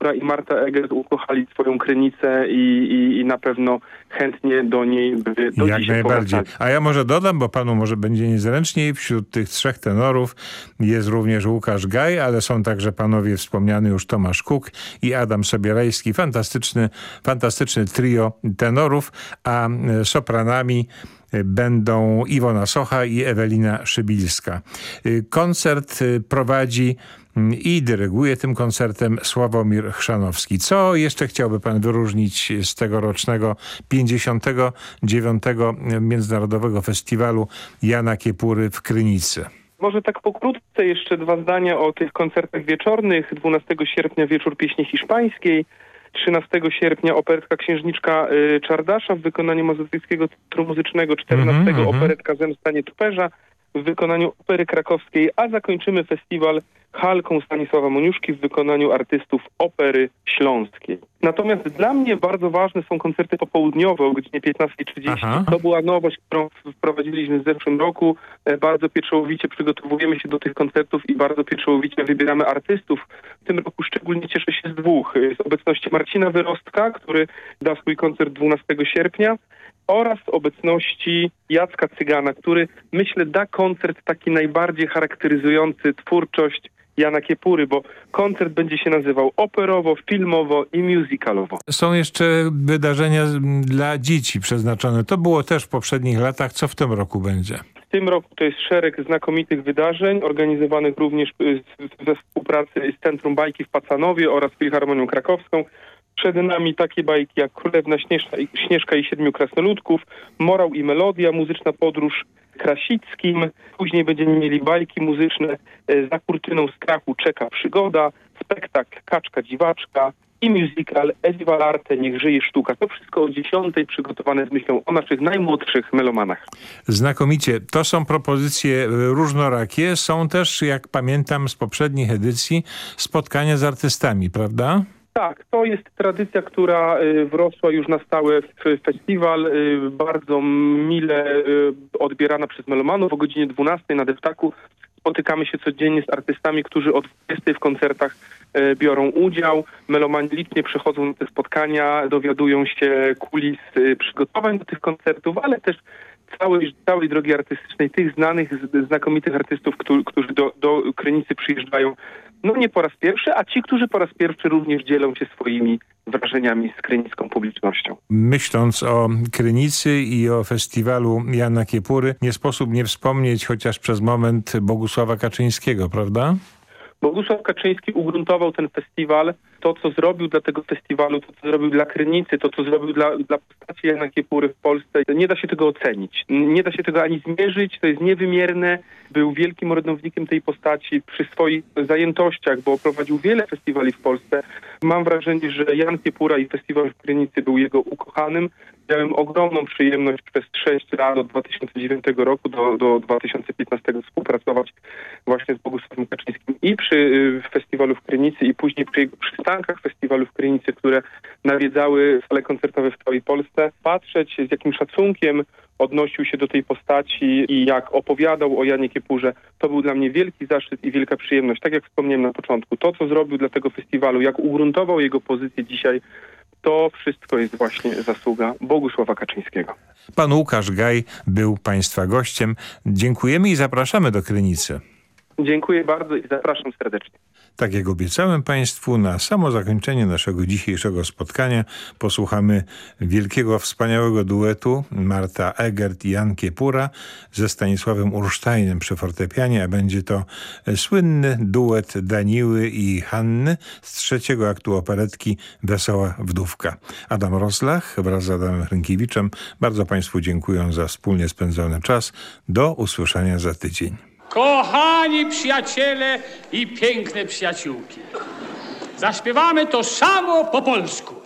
Kiepura i Marta Egert ukochali swoją Krynicę i na pewno chętnie do niej by do Jak najbardziej. powracali. A ja może dodam, bo panu może będzie niezręczniej, wśród tych trzech tenorów jest również Łukasz Gaj, ale są także panowie wspomniany już Tomasz Kuk i Adam Sobierajski. Fantastyczny trio tenorów, a sopranami będą Iwona Socha i Ewelina Szybilska. Koncert prowadzi i dyryguje tym koncertem Sławomir Chrzanowski. Co jeszcze chciałby pan wyróżnić z tegorocznego 59. Międzynarodowego Festiwalu Jana Kiepury w Krynicy? Może tak pokrótce jeszcze dwa zdania o tych koncertach wieczornych. 12 sierpnia wieczór pieśni hiszpańskiej, 13 sierpnia operetka Księżniczka Czardasza w wykonaniu Mazowieckiego Teatru Muzycznego, 14 operetka Zemsta Nietoperza w wykonaniu Opery Krakowskiej, a zakończymy festiwal Halką Stanisława Moniuszki w wykonaniu artystów Opery Śląskiej. Natomiast dla mnie bardzo ważne są koncerty popołudniowe o godzinie 15:30. To była nowość, którą wprowadziliśmy w zeszłym roku. Bardzo pieczołowicie przygotowujemy się do tych koncertów i bardzo pieczołowicie wybieramy artystów. W tym roku szczególnie cieszę się z dwóch. Z obecności Marcina Wyrostka, który da swój koncert 12 sierpnia, oraz obecności Jacka Cygana, który, myślę, da koncert taki najbardziej charakteryzujący twórczość Jana Kiepury, bo koncert będzie się nazywał operowo, filmowo i musicalowo. Są jeszcze wydarzenia dla dzieci przeznaczone. To było też w poprzednich latach. Co w tym roku będzie? W tym roku to jest szereg znakomitych wydarzeń, organizowanych również we współpracy z Centrum Bajki w Pacanowie oraz Filharmonią Krakowską. Przed nami takie bajki jak Królewna Śnieżka i Siedmiu Krasnoludków, Morał i Melodia, muzyczna podróż Krasickim. Później będziemy mieli bajki muzyczne Za kurtyną strachu czeka przygoda, spektakl Kaczka Dziwaczka i musical Eviva l'arte, Niech żyje sztuka. To wszystko o 10:00 przygotowane z myślą o naszych najmłodszych melomanach. Znakomicie. To są propozycje różnorakie. Są też, jak pamiętam z poprzednich edycji, spotkania z artystami, prawda? Tak, to jest tradycja, która wrosła już na stałe w festiwal. Bardzo mile odbierana przez melomanów. O godzinie 12:00 na Deptaku spotykamy się codziennie z artystami, którzy od 20:00 w koncertach biorą udział. Melomani licznie przychodzą na te spotkania, dowiadują się kulis przygotowań do tych koncertów, ale też całej drogi artystycznej, tych znakomitych artystów, którzy do Krynicy przyjeżdżają nie po raz pierwszy, a ci, którzy po raz pierwszy również dzielą się swoimi wrażeniami z krynicką publicznością. Myśląc o Krynicy i o festiwalu Jana Kiepury, nie sposób nie wspomnieć chociaż przez moment Bogusława Kaczyńskiego, prawda? Bogusław Kaczyński ugruntował ten festiwal. To, co zrobił dla tego festiwalu, to, co zrobił dla Krynicy, to, co zrobił dla postaci Jana Kiepury w Polsce, nie da się tego ocenić. Nie da się tego ani zmierzyć, to jest niewymierne. Był wielkim orędownikiem tej postaci przy swoich zajętościach, bo prowadził wiele festiwali w Polsce. Mam wrażenie, że Jan Kiepura i festiwal w Krynicy był jego ukochanym. Miałem ogromną przyjemność przez 6 lat od 2009 roku do 2015 współpracować właśnie z Bogusławem Kaczyńskim i przy festiwalu w Krynicy i później przy jego przystankach festiwalu w Krynicy, które nawiedzały sale koncertowe w całej Polsce. Patrzeć, z jakim szacunkiem odnosił się do tej postaci i jak opowiadał o Janie Kiepurze, to był dla mnie wielki zaszczyt i wielka przyjemność. Tak jak wspomniałem na początku, to co zrobił dla tego festiwalu, jak ugruntował jego pozycję dzisiaj, to wszystko jest właśnie zasługa Bogusława Kaczyńskiego. Pan Łukasz Gaj był państwa gościem. Dziękujemy i zapraszamy do Krynicy. Dziękuję bardzo i zapraszam serdecznie. Tak jak obiecałem państwu, na samo zakończenie naszego dzisiejszego spotkania posłuchamy wielkiego, wspaniałego duetu Marta Egert i Jan Kiepura ze Stanisławem Ullsteinem przy fortepianie, a będzie to słynny duet Daniły i Hanny z trzeciego aktu operetki Wesoła Wdówka. Adam Roslach wraz z Adamem Hrynkiewiczem bardzo państwu dziękuję za wspólnie spędzony czas. Do usłyszenia za tydzień. Kochani przyjaciele i piękne przyjaciółki, zaśpiewamy to samo po polsku.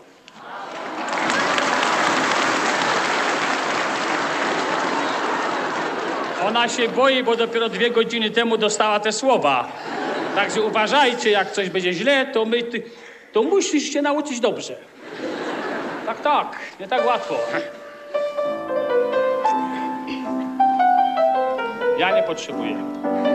Ona się boi, bo dopiero 2 godziny temu dostała te słowa. Także uważajcie, jak coś będzie źle, to musisz się nauczyć dobrze. Tak, nie tak łatwo. Ja nie potrzebuję.